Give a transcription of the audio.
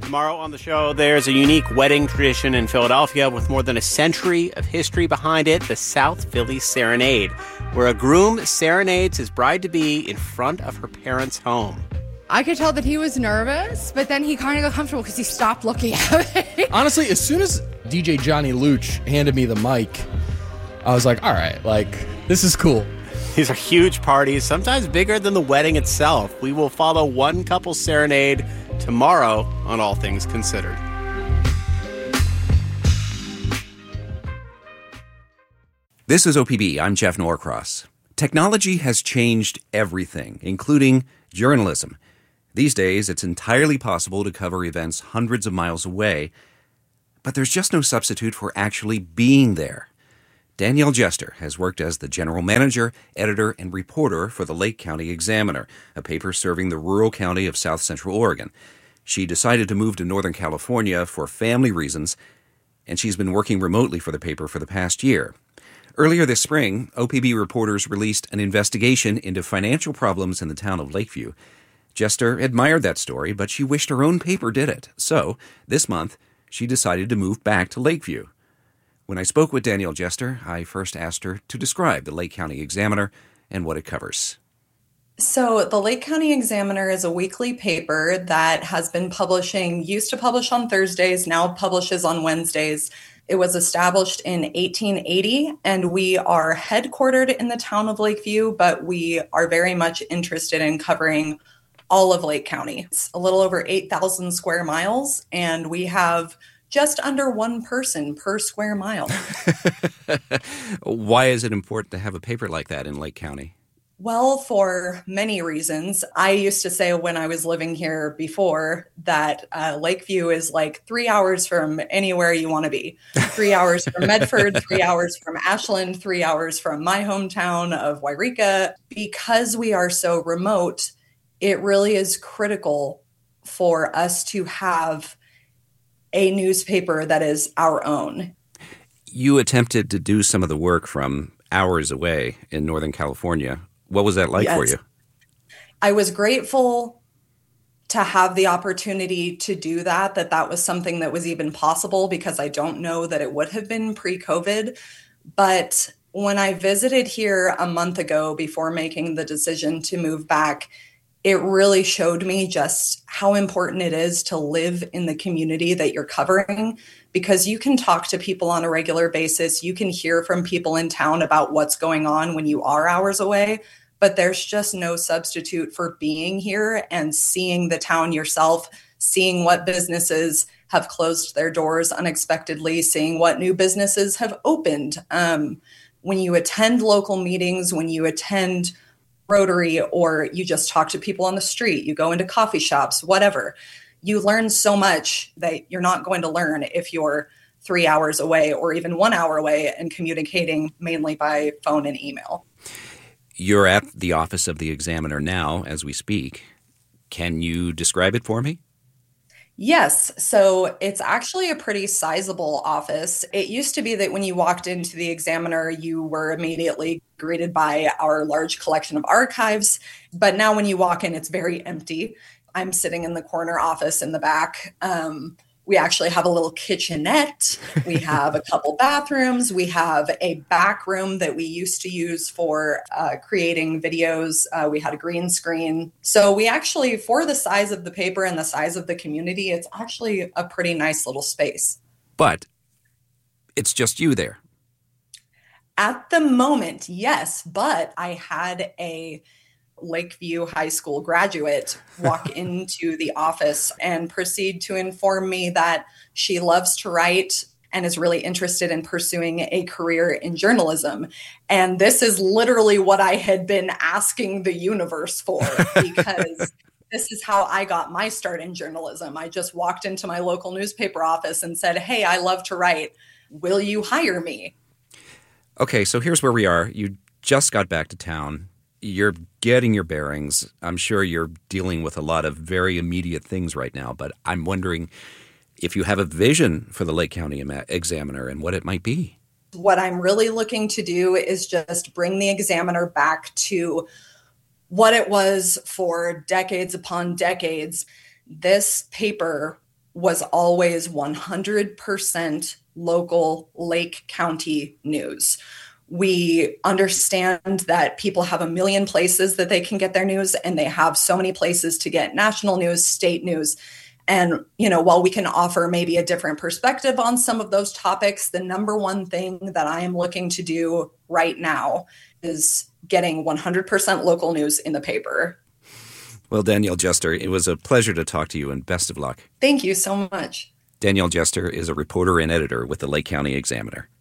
Tomorrow on the show, there's a unique wedding tradition in Philadelphia with more than a century of history behind it, the South Philly Serenade, where a groom serenades his bride-to-be in front of her parents' home. I could tell that he was nervous, but then he kind of got comfortable because he stopped looking at me. Honestly, as soon as DJ Johnny Luch handed me the mic, I was like, all right, this is cool. These are huge parties, sometimes bigger than the wedding itself. We will follow one couple's serenade tomorrow on All Things Considered. This is OPB. I'm Jeff Norcross. Technology has changed everything, including journalism. These days, it's entirely possible to cover events hundreds of miles away, but there's just no substitute for actually being there. Danielle Jester has worked as the general manager, editor, and reporter for the Lake County Examiner, a paper serving the rural county of South Central Oregon. She decided to move to Northern California for family reasons, and she's been working remotely for the paper for the past year. Earlier this spring, OPB reporters released an investigation into financial problems in the town of Lakeview. Jester admired that story, but she wished her own paper did it. So, this month, she decided to move back to Lakeview. When I spoke with Danielle Jester, I first asked her to describe the Lake County Examiner and what it covers. So the Lake County Examiner is a weekly paper that has been used to publish on Thursdays, now publishes on Wednesdays. It was established in 1880, and we are headquartered in the town of Lakeview, but we are very much interested in covering all of Lake County. It's a little over 8,000 square miles, and we have just under one person per square mile. Why is it important to have a paper like that in Lake County? Well, for many reasons. I used to say when I was living here before that Lakeview is like 3 hours from anywhere you want to be. 3 hours from Medford, 3 hours from Ashland, 3 hours from my hometown of Wairika. Because we are so remote, it really is critical for us to have a newspaper that is our own. You attempted to do some of the work from hours away in Northern California. What was that like for you? I was grateful to have the opportunity to do that was something that was even possible, because I don't know that it would have been pre-COVID. But when I visited here a month ago before making the decision to move back, it really showed me just how important it is to live in the community that you're covering, because you can talk to people on a regular basis. You can hear from people in town about what's going on when you are hours away, but there's just no substitute for being here and seeing the town yourself, seeing what businesses have closed their doors unexpectedly, seeing what new businesses have opened. When you attend local meetings, when you attend Rotary, or you just talk to people on the street, you go into coffee shops, whatever, you learn so much that you're not going to learn if you're 3 hours away or even 1 hour away and communicating mainly by phone and email. You're at the office of the Examiner now as we speak. Can you describe it for me? Yes. So it's actually a pretty sizable office. It used to be that when you walked into the Examiner, you were immediately greeted by our large collection of archives. But now when you walk in, it's very empty. I'm sitting in the corner office in the back. We actually have a little kitchenette. We have a couple bathrooms. We have a back room that we used to use for creating videos. We had a green screen. So we actually, for the size of the paper and the size of the community, it's actually a pretty nice little space. But it's just you there. At the moment, yes. But I had a Lakeview High School graduate walk into the office and proceed to inform me that she loves to write and is really interested in pursuing a career in journalism. And this is literally what I had been asking the universe for, because this is how I got my start in journalism. I just walked into my local newspaper office and said, "Hey, I love to write. Will you hire me?" Okay, so here's where we are. You just got back to town. You're getting your bearings. I'm sure you're dealing with a lot of very immediate things right now, but I'm wondering if you have a vision for the Lake County Examiner and what it might be. What I'm really looking to do is just bring the Examiner back to what it was for decades upon decades. This paper was always 100% local Lake County news. We understand that people have a million places that they can get their news, and they have so many places to get national news, state news. And, while we can offer maybe a different perspective on some of those topics, the number one thing that I am looking to do right now is getting 100% local news in the paper. Well, Danielle Jester, it was a pleasure to talk to you, and best of luck. Thank you so much. Danielle Jester is a reporter and editor with the Lake County Examiner.